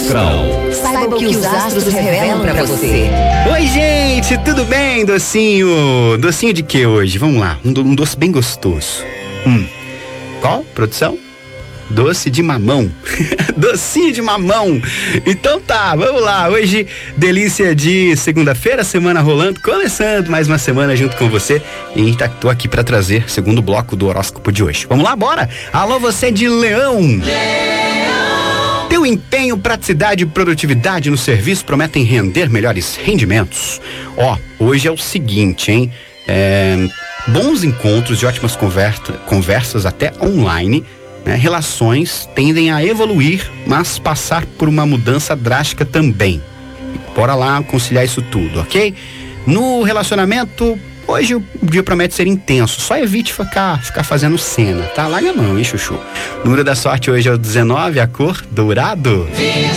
Astral. Saiba o que os astros revelam pra você. Oi, gente, tudo bem, docinho? Docinho de que hoje? Vamos lá, um doce bem gostoso. Qual, produção? Doce de mamão. Docinho de mamão. Então tá, vamos lá. Hoje, delícia de segunda-feira, semana rolando, começando mais uma semana junto com você. E tô aqui pra trazer o segundo bloco do horóscopo de hoje. Vamos lá, bora? Alô, você de Leão. Teu empenho, praticidade e produtividade no serviço prometem render melhores rendimentos. Hoje é o seguinte, hein? Bons encontros e ótimas conversas até online. Relações tendem a evoluir, mas passar por uma mudança drástica também. Bora lá conciliar isso tudo, ok? No relacionamento, hoje o dia promete ser intenso. Só evite ficar fazendo cena, tá? Larga a mão, hein, chuchu? O número da sorte hoje é o 19, a cor dourado.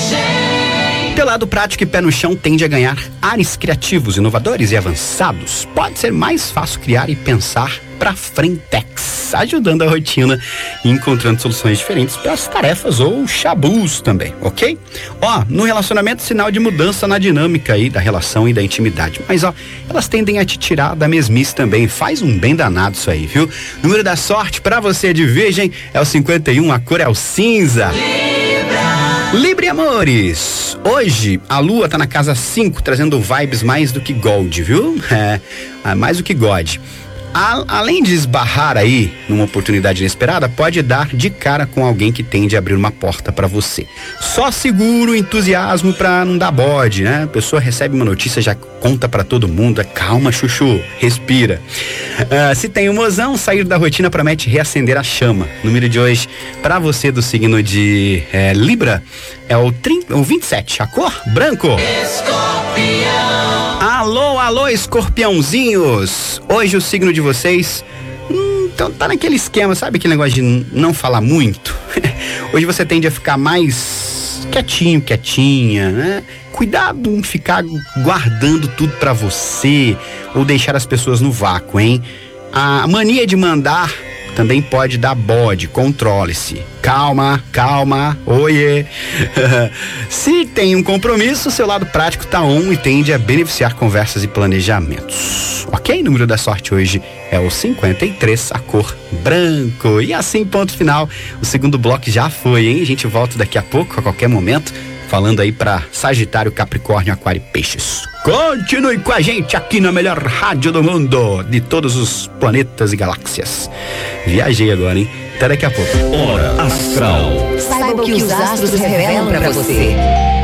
Teu lado prático e pé no chão tende a ganhar ares criativos, inovadores e avançados. Pode ser mais fácil criar e pensar pra frentex, ajudando a rotina e encontrando soluções diferentes para as tarefas ou chabus também, ok? No relacionamento, sinal de mudança na dinâmica aí da relação e da intimidade. Mas elas tendem a te tirar da mesmice também. Faz um bem danado isso aí, viu? Número da sorte pra você de Virgem é o 51, a cor é o cinza. Libra, amores! Hoje a lua tá na casa 5, trazendo vibes mais do que gold, viu? Mais do que God. Além de esbarrar aí numa oportunidade inesperada, pode dar de cara com alguém que tende a abrir uma porta pra você. Só segura o entusiasmo pra não dar bode, né? A pessoa recebe uma notícia, já conta pra todo mundo. Calma, chuchu, respira. Se tem um mozão, sair da rotina promete reacender a chama. O número de hoje pra você do signo de Libra é o 27, a cor branco. Escorpião. Alô, escorpiãozinhos. Hoje o signo de vocês então tá naquele esquema, sabe aquele negócio de não falar muito? Hoje você tende a ficar mais quietinha, né? Cuidado em ficar guardando tudo pra você ou deixar as pessoas no vácuo, hein? A mania de mandar também pode dar bode, controle-se. Calma, oiê. Se tem um compromisso, seu lado prático tá on e tende a beneficiar conversas e planejamentos. Ok? O número da sorte hoje é o 53, a cor branco. E assim, ponto final. O segundo bloco já foi, hein? A gente volta daqui a pouco, a qualquer momento, falando aí pra Sagitário, Capricórnio, Aquário e Peixes. Continue com a gente aqui na melhor rádio do mundo, de todos os planetas e galáxias. Viajei agora, hein? Até daqui a pouco. Hora Astral. Saiba o que os astros revelam pra você.